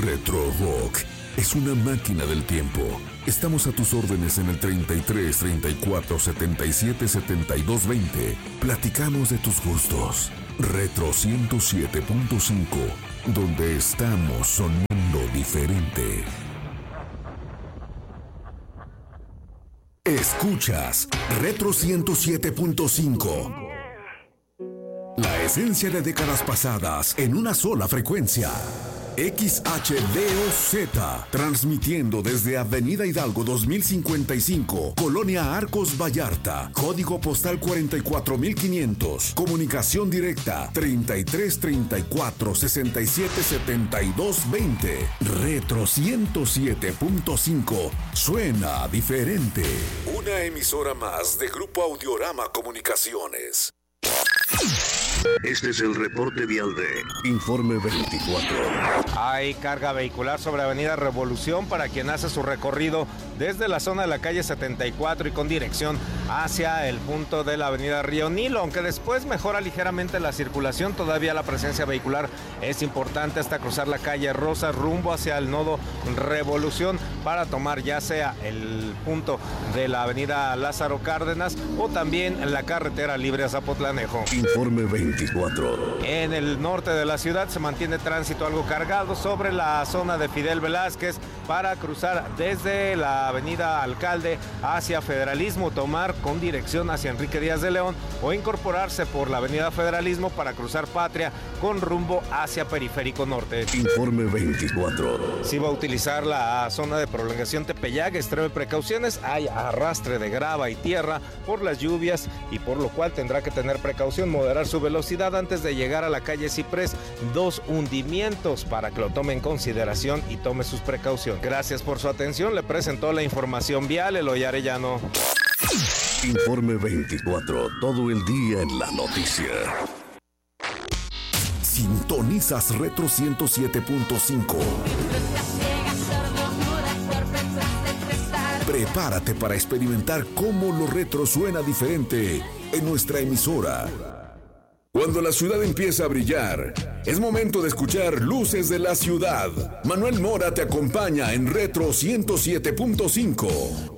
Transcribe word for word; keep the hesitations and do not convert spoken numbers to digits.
Retro Rock es una máquina del tiempo. Estamos a tus órdenes en el treinta y tres, treinta y cuatro, setenta y siete, setenta y dos, veinte. Platicamos de tus gustos. Retro ciento siete punto cinco, donde estamos sonando diferente. Escuchas Retro ciento siete punto cinco. La esencia de décadas pasadas en una sola frecuencia. X H D O Z, transmitiendo desde Avenida Hidalgo dos mil cincuenta y cinco, Colonia Arcos Vallarta, código postal cuarenta y cuatro mil quinientos, comunicación directa treinta y tres, treinta y cuatro, sesenta y siete, setenta y dos, veinte. Retro ciento siete punto cinco, suena diferente. Una emisora más de Grupo Audiorama Comunicaciones. Este es el reporte vial de Informe veinticuatro. Hay carga vehicular sobre Avenida Revolución para quien hace su recorrido desde la zona de la calle setenta y cuatro y con dirección hacia el punto de la Avenida Río Nilo. Aunque después mejora ligeramente la circulación, todavía la presencia vehicular es importante hasta cruzar la calle Rosa rumbo hacia el nodo Revolución para tomar ya sea el punto de la Avenida Lázaro Cárdenas o también la carretera libre a Zapotlanejo. Informe veinticuatro. En el norte de la ciudad se mantiene tránsito algo cargado sobre la zona de Fidel Velázquez para cruzar desde la avenida Alcalde hacia Federalismo, tomar con dirección hacia Enrique Díaz de León o incorporarse por la avenida Federalismo para cruzar Patria con rumbo hacia Periférico Norte. Informe veinticuatro. Si va a utilizar la zona de prolongación Tepeyac, extreme precauciones, hay arrastre de grava y tierra por las lluvias y por lo cual tendrá que tener precaución, moderar su velocidad antes de llegar a la calle Ciprés, dos hundimientos para que lo tome en consideración y tome sus precauciones. Gracias por su atención, le presentó la información vial Eloy Arellano. Informe veinticuatro, todo el día en la noticia. Sintonizas Retro ciento siete punto cinco. Prepárate para experimentar cómo lo retro suena diferente en nuestra emisora. Cuando la ciudad empieza a brillar, es momento de escuchar Luces de la Ciudad. Manuel Mora te acompaña en Retro ciento siete punto cinco.